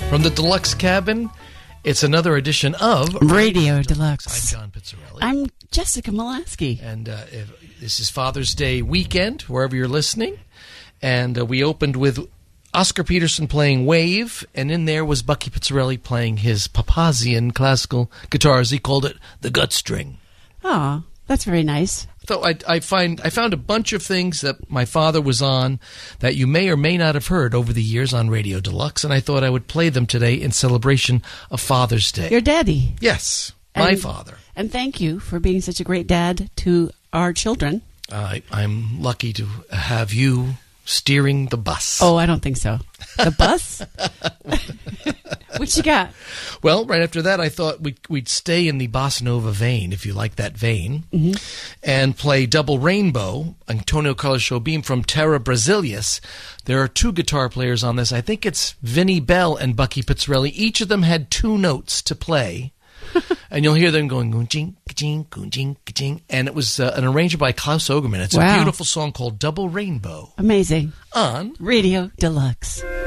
From the Deluxe Cabin, it's another edition of Radio Deluxe. I'm John Pizzarelli. I'm Jessica Molaski. And this is Father's Day weekend, wherever you're listening. And we opened with Oscar Peterson playing Wave, and in there was Bucky Pizzarelli playing his Papazian classical guitar, as he called it, the gut string. Oh, that's very nice. So I found a bunch of things that my father was on that you may or may not have heard over the years on Radio Deluxe, and I thought I would play them today in celebration of Father's Day. Your daddy. Yes, my father. And thank you for being such a great dad to our children. I'm lucky to have you steering the bus. Oh, I don't think so. The bus? What you got? Well, right after that, I thought we'd stay in the bossa nova vein, if you like that vein, and play Double Rainbow, Antonio Carlos Jobim from Terra Brasilias. There are two guitar players on this. I think it's Vinnie Bell and Bucky Pizzarelli. Each of them had two notes to play. And you'll hear them going, goon-ching, ka-ching, goon-ching, ka-ching. And it was an arrangement by Klaus Ogerman. It's a beautiful song called Double Rainbow. Amazing. On Radio Deluxe.